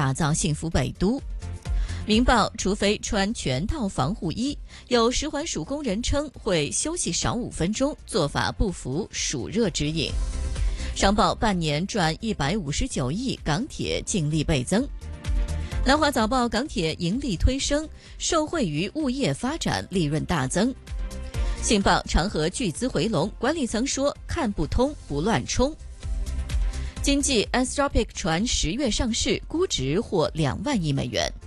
打造幸福北都。明报，除非穿全套防护衣，有食环署工人称会休息少5分钟，做法不符暑热指引。商报，半年赚159亿，港铁净利倍增。南华早报，港铁盈利推升，受惠于物业发展，利润大增。信报，长和巨资回笼，管理层说看不通，不乱冲。经济， Anthropic 传10月上市，估值获2万亿美元。